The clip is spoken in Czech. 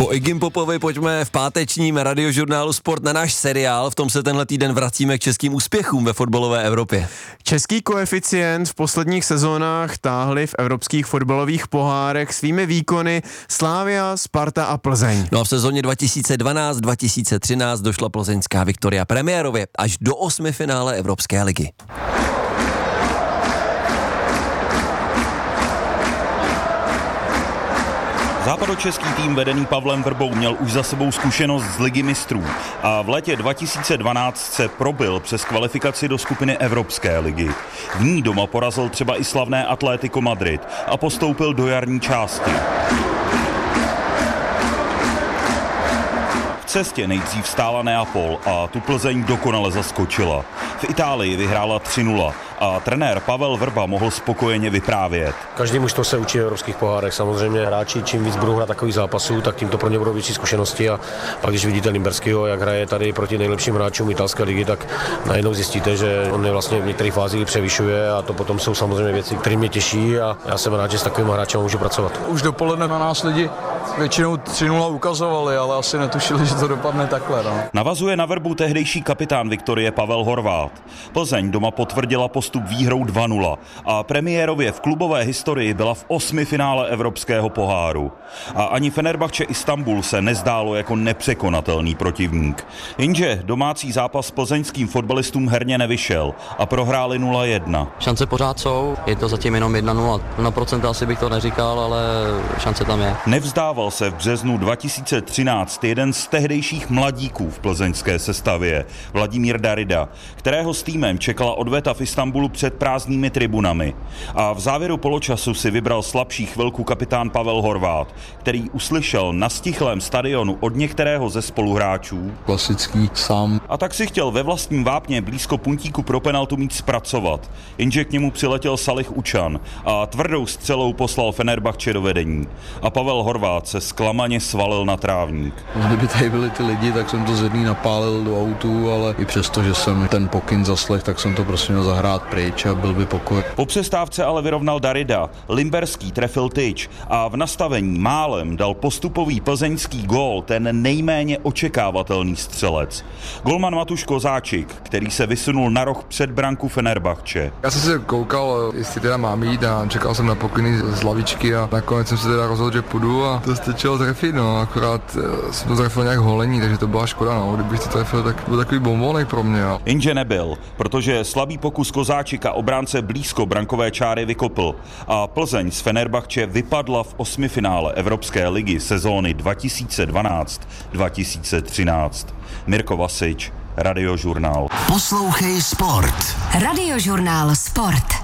Po Igim Popovi pojďme v pátečním radiožurnálu Sport na náš seriál. V tom se tenhle týden vracíme k českým úspěchům ve fotbalové Evropě. Český koeficient v posledních sezónách táhli v evropských fotbalových pohárech svými výkony Slavia, Sparta a Plzeň. No a v sezóně 2012-2013 došla plzeňská Viktoria premiérově až do 8. finále Evropské ligy. Západočeský tým vedený Pavlem Vrbou měl už za sebou zkušenost z Ligy mistrů a v létě 2012 se probil přes kvalifikaci do skupiny Evropské ligy. V ní doma porazil třeba i slavné Atlético Madrid a postoupil do jarní části. V cestě nejdřív stála Neapol a tu Plzeň dokonale zaskočila. V Itálii vyhrála 3-0 a trenér Pavel Vrba mohl spokojeně vyprávět. Každý mužstvo se učí v evropských pohárech. Samozřejmě hráči, čím víc budou hrát takových zápasů, tak tím to pro ně budou větší zkušenosti a pak když vidíte Limberského, jak hraje tady proti nejlepším hráčům italské ligy, tak najednou zjistíte, že on je vlastně v některých fázích převyšuje a to potom jsou samozřejmě věci, které mě těší a já jsem rád, že s takovým hráčem můžu pracovat. Už dopoledne na nás lidi většinou 3-0 ukazovali, ale asi netušili, že to dopadne takhle. No. Navazuje na Vrbu tehdejší kapitán Viktorie Pavel Horváth. Plzeň doma potvrdila postup výhrou 2-0 a premiérově v klubové historii byla v 8. finále Evropského poháru. A ani Fenerbahce Istanbul se nezdálo jako nepřekonatelný protivník. Jenže domácí zápas plzeňským fotbalistům herně nevyšel a prohráli 0-1. Šance pořád jsou, je to zatím jenom 1-0. Na procenta asi bych to neříkal, ale šance tam je. Nevzdával se v březnu 2013 jeden z tehdejších mladíků v plzeňské sestavě, Vladimír Darida, kterého s týmem čekala odveta v Istanbulu před prázdnými tribunami. A v závěru poločasu si vybral slabší chvilku kapitán Pavel Horváth, který uslyšel na stichlém stadionu od některého ze spoluhráčů. Klasický sám. A tak si chtěl ve vlastním vápně blízko puntíku pro penaltu mít zpracovat. Jenže k němu přiletěl Salih Učan a tvrdou střelou poslal Fenerbahce do vedení. A Pavel Horváth se zklamaně svalil na trávník. Kdyby tady byli ty lidi, tak jsem to z jedný napálil do autu, ale i přesto, že jsem ten pokyn zaslech, tak jsem to prostě měl zahrát pryč a byl by pokoj. Po přestávce ale vyrovnal Darida, Limberský trefil tyč a v nastavení málem dal postupový plzeňský gól ten nejméně očekávatelný střelec. Golman Matuš Kozáčik, který se vysunul na roh před branku Fenerbahce. Já jsem se koukal, jestli teda mám jít a čekal jsem na pokyny z lavičky a nakonec jsem se teda rozhodl, že půjdu a to stačilo trefit, no, akorát jsem to trefil nějak holení, takže to byla škoda, no, kdybych to trefil, tak byl takový bonbonek pro mě. No. Jenže nebyl, protože slabý pokus Kozáčika obránce blízko brankové čáry vykopl a Plzeň z Fenerbahce vypadla v 8. finále Evropské ligy sezóny 2012-2013. Mirko Vasič, Radiožurnál. Poslouchej Sport. Radiožurnál Sport.